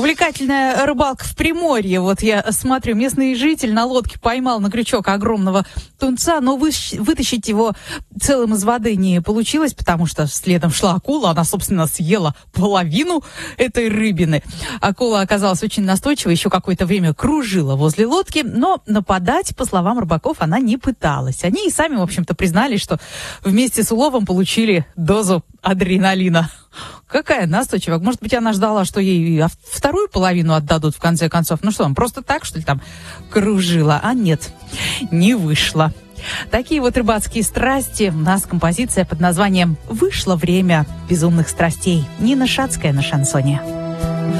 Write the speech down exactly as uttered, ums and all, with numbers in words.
Увлекательная рыбалка в Приморье. Вот я смотрю, местный житель на лодке поймал на крючок огромного тунца, но вы, вытащить его целым из воды не получилось, потому что следом шла акула. Она, собственно, съела половину этой рыбины. Акула оказалась очень настойчивой, еще какое-то время кружила возле лодки, но нападать, по словам рыбаков, она не пыталась. Они и сами, в общем-то, признали, что вместе с уловом получили дозу адреналина. Какая настойчивая. Может быть, она ждала, что ей вторую половину отдадут в конце концов. Ну что, он просто так, что ли, там кружила? А нет, не вышло. Такие вот рыбацкие страсти. У нас композиция под названием «Вышло время безумных страстей». Нина Шацкая на шансоне.